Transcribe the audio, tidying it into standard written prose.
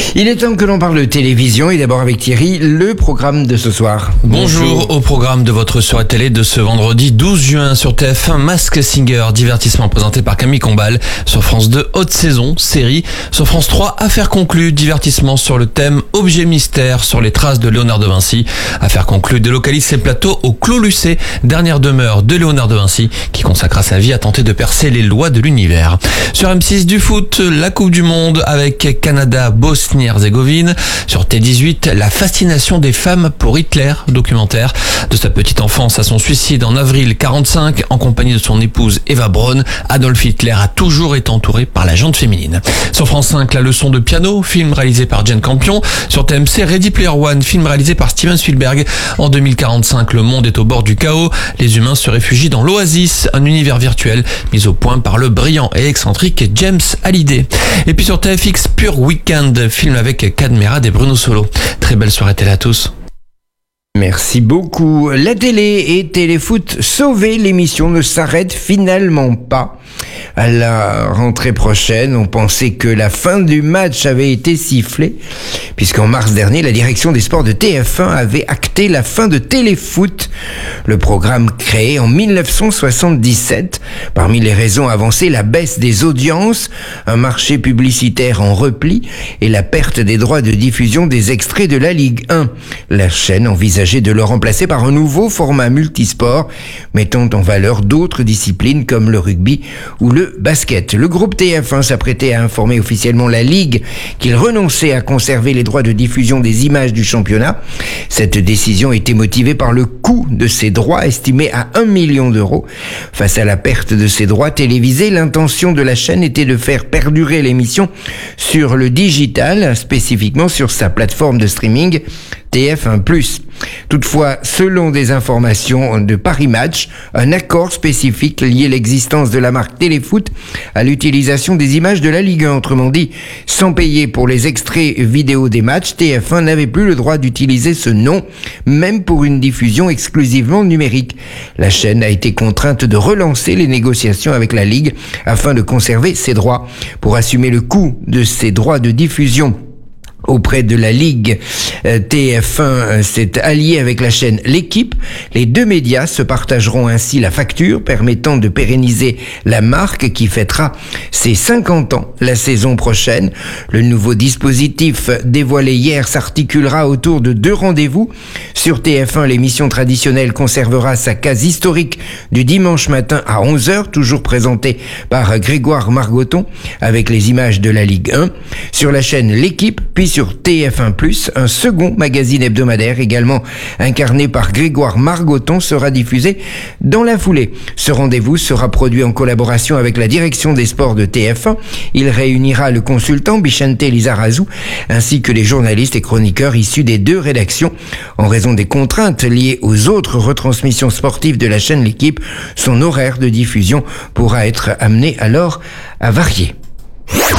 Il est temps que l'on parle de télévision et d'abord avec Thierry, le programme de ce soir. Bonjour. Au programme de votre soirée télé de ce vendredi 12 juin sur TF1, Masked Singer, divertissement présenté par Camille Combal. Sur France 2, haute saison, série. Sur France 3, affaires conclues, divertissement sur le thème objet mystère sur les traces de Léonard de Vinci. Affaires conclues délocalise ses plateaux au Clos Lucé, dernière demeure de Léonard de Vinci, qui consacra sa vie à tenter de percer les lois de l'univers. Sur M6 du foot, la Coupe du Monde avec Canada, Bosnie-Herzégovine. Sur T18, la fascination des femmes pour Hitler, documentaire. De sa petite enfance à son suicide en avril 1945, en compagnie de son épouse Eva Braun, Adolf Hitler a toujours été entouré par la gente féminine. Sur France 5, la leçon de piano, film réalisé par Jane Campion. Sur TMC, Ready Player One, film réalisé par Steven Spielberg. En 2045, le monde est au bord du chaos. Les humains se réfugient dans l'Oasis, un univers virtuel mis au point par le brillant et excentrique James Hallyday. Et puis sur TFX, Pure Weekend, film avec Cadmerade et Bruno Solo. Très belle soirée télé à tous. Merci beaucoup. La télé et Téléfoot sauvés, l'émission ne s'arrête finalement pas. À la rentrée prochaine, on pensait que la fin du match avait été sifflée, puisqu'en mars dernier, la direction des sports de TF1 avait acté la fin de Téléfoot, le programme créé en 1977. Parmi les raisons avancées, la baisse des audiences, un marché publicitaire en repli et la perte des droits de diffusion des extraits de la Ligue 1. La chaîne envisageait de le remplacer par un nouveau format multisport, mettant en valeur d'autres disciplines comme le rugby ou le basket. Le groupe TF1 s'apprêtait à informer officiellement la Ligue qu'il renonçait à conserver les droits de diffusion des images du championnat. Cette décision était motivée par le coût de ces droits, estimé à 1 million d'euros. Face à la perte de ces droits télévisés, l'intention de la chaîne était de faire perdurer l'émission sur le digital, spécifiquement sur sa plateforme de streaming TF1+. Toutefois, selon des informations de Paris Match, un accord spécifique liait l'existence de la marque Téléfoot à l'utilisation des images de la Ligue 1. Autrement dit, sans payer pour les extraits vidéo des matchs, TF1 n'avait plus le droit d'utiliser ce nom, même pour une diffusion exclusivement numérique. La chaîne a été contrainte de relancer les négociations avec la Ligue afin de conserver ses droits. Pour assumer le coût de ces droits de diffusion auprès de la Ligue, TF1 s'est allié avec la chaîne L'Équipe. Les deux médias se partageront ainsi la facture, permettant de pérenniser la marque qui fêtera ses 50 ans la saison prochaine. Le nouveau dispositif dévoilé hier s'articulera autour de 2 rendez-vous. Sur TF1, l'émission traditionnelle conservera sa case historique du dimanche matin à 11h, toujours présentée par Grégoire Margoton, avec les images de la Ligue 1. Sur la chaîne L'Équipe, puis sur TF1+, un second magazine hebdomadaire également incarné par Grégoire Margoton sera diffusé dans la foulée. Ce rendez-vous sera produit en collaboration avec la direction des sports de TF1. Il réunira le consultant Bichente Lizarazu ainsi que les journalistes et chroniqueurs issus des 2 rédactions. En raison des contraintes liées aux autres retransmissions sportives de la chaîne L'Équipe, son horaire de diffusion pourra être amené alors à varier.